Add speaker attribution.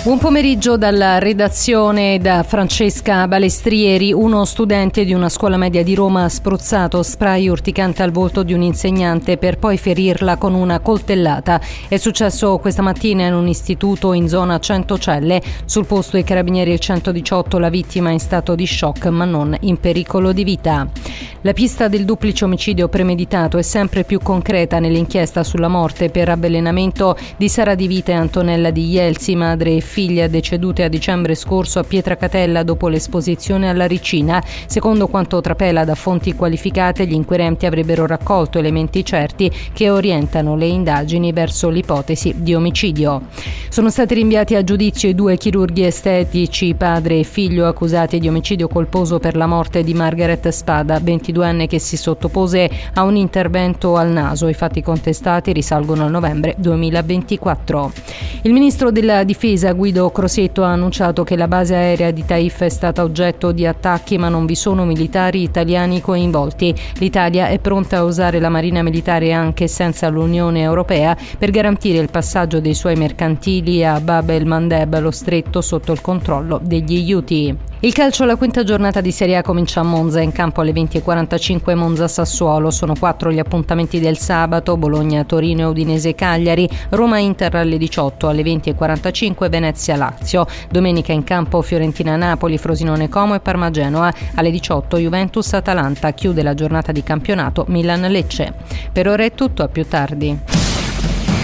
Speaker 1: Buon pomeriggio dalla redazione da Francesca Balestrieri. Uno studente di una scuola media di Roma ha spruzzato spray urticante al volto di un insegnante per poi ferirla con una coltellata. È successo questa mattina in un istituto in zona Centocelle. Sul posto i carabinieri e il 118, la vittima in stato di shock ma non in pericolo di vita. La pista del duplice omicidio premeditato è sempre più concreta nell'inchiesta sulla morte per avvelenamento di Sara Di Vita e Antonella Di Jelsi, madre e figlia decedute a dicembre scorso a Pietracatella dopo l'esposizione alla ricina. Secondo quanto trapela da fonti qualificate, gli inquirenti avrebbero raccolto elementi certi che orientano le indagini verso l'ipotesi di omicidio. Sono stati rinviati a giudizio i 2 chirurghi estetici, padre e figlio, accusati di omicidio colposo per la morte di Margaret Spada, 22enne, che si sottopose a un intervento al naso. I fatti contestati risalgono al novembre 2024. Il ministro della Difesa Guido Crosetto ha annunciato che la base aerea di Taif è stata oggetto di attacchi, ma non vi sono militari italiani coinvolti. L'Italia è pronta a usare la Marina Militare anche senza l'Unione Europea per garantire il passaggio dei suoi mercantili a Bab el-Mandeb, lo stretto sotto il controllo degli Houthi. Il calcio, alla quinta giornata di Serie A comincia a Monza, in campo alle 20:45 Monza-Sassuolo. Sono 4 gli appuntamenti del sabato: Bologna-Torino e Udinese-Cagliari, Roma-Inter alle 18, alle 20:45 Venezia-Lazio. Domenica in campo Fiorentina-Napoli, Frosinone-Como e Parma-Genoa, alle 18 Juventus-Atalanta. Chiude la giornata di campionato Milan-Lecce. Per ora è tutto, a più tardi.